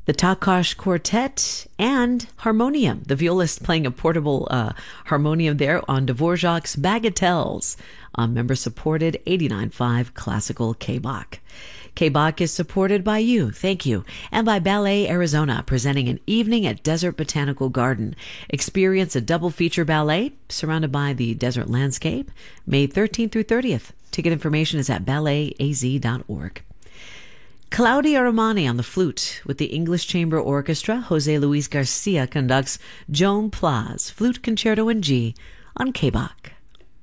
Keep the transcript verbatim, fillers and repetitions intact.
the Takash Quartet, and Harmonium, the violist playing a portable uh, harmonium there on Dvorak's Bagatelles on member-supported eighty-nine point five Classical K-Bach. K-Bach is supported by you, thank you, and by Ballet Arizona, presenting an evening at Desert Botanical Garden. Experience a double feature ballet surrounded by the desert landscape, May thirteenth through thirtieth. Ticket information is at ballet a z dot org. Claudia Romani on the flute with the English Chamber Orchestra. Jose Luis Garcia conducts Joan Pla's Flute Concerto in G on K-Bach.